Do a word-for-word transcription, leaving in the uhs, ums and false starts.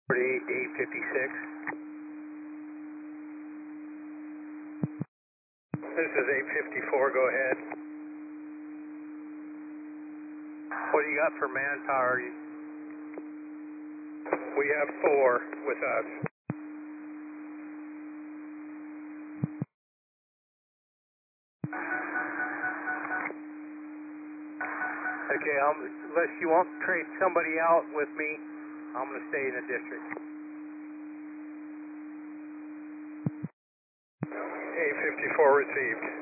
forty-eight, eight fifty-six. This is eight fifty-four, go ahead. What do you got for manpower? We have four with us. Okay, I'm, unless you want to trade somebody out with me, I'm going to stay in the district. eight fifty-four received.